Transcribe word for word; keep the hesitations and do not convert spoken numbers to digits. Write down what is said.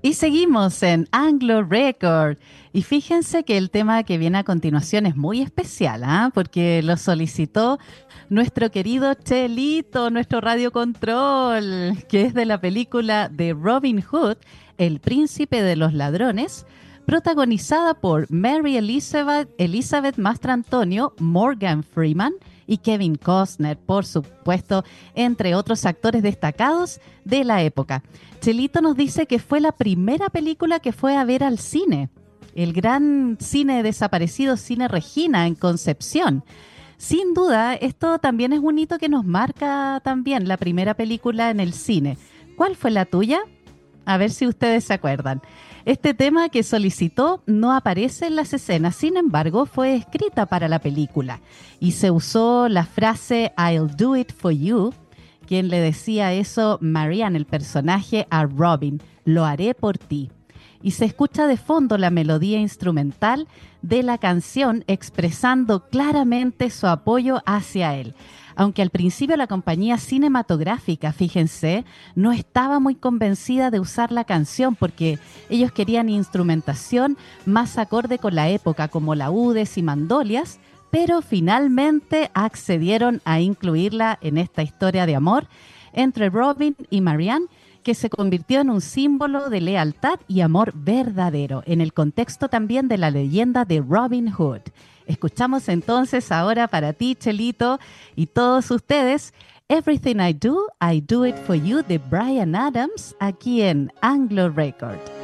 Y seguimos en Anglo Record. Y fíjense que el tema que viene a continuación es muy especial, ¿ah? Porque lo solicitó nuestro querido Chelito, nuestro radio control, que es de la película de Robin Hood, El Príncipe de los Ladrones, protagonizada por Mary Elizabeth, Elizabeth Mastrantonio, Morgan Freeman y Kevin Costner, por supuesto, entre otros actores destacados de la época. Chelito nos dice que fue la primera película que fue a ver al cine, el gran cine desaparecido, Cine Regina, en Concepción. Sin duda, esto también es un hito que nos marca también la primera película en el cine. ¿Cuál fue la tuya? A ver si ustedes se acuerdan. Este tema que solicitó no aparece en las escenas, sin embargo, fue escrita para la película y se usó la frase I'll do it for you, quien le decía eso Marianne, el personaje, a Robin, lo haré por ti. Y se escucha de fondo la melodía instrumental de la canción expresando claramente su apoyo hacia él. Aunque al principio la compañía cinematográfica, fíjense, no estaba muy convencida de usar la canción porque ellos querían instrumentación más acorde con la época, como laúdes y mandolias, pero finalmente accedieron a incluirla en esta historia de amor entre Robin y Marianne, que se convirtió en un símbolo de lealtad y amor verdadero, en el contexto también de la leyenda de Robin Hood. Escuchamos entonces ahora para ti, Chelito, y todos ustedes, Everything I Do, I Do It For You, de Bryan Adams, aquí en Anglo Record.